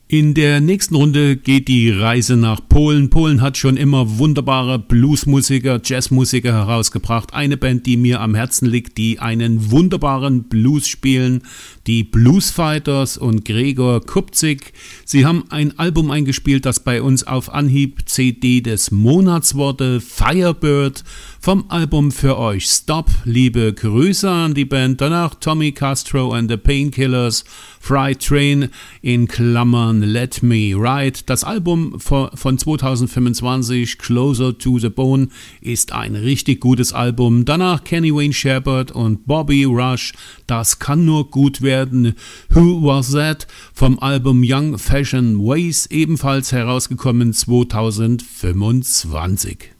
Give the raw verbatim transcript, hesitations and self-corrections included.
In der nächsten Runde geht die Reise nach Polen. Polen hat schon immer wunderbare Bluesmusiker, Jazzmusiker herausgebracht. Eine Band, die mir am Herzen liegt, die einen wunderbaren Blues spielen, die Bluesfighters und Gregor Kupczyk. Sie haben ein Album eingespielt, das bei uns auf Anhieb C D des Monats wurde, Firebird. Vom Album für euch Stop, liebe Grüße an die Band. Danach Tommy Castro and the Painkillers, Fright Train in Klammern Let Me Ride. Das Album von zwanzig fünfundzwanzig, Closer to the Bone, ist ein richtig gutes Album. Danach Kenny Wayne Shepherd und Bobby Rush, Das kann nur gut werden. Who Was That? Vom Album Young Fashion Ways, ebenfalls herausgekommen zwanzig fünfundzwanzig.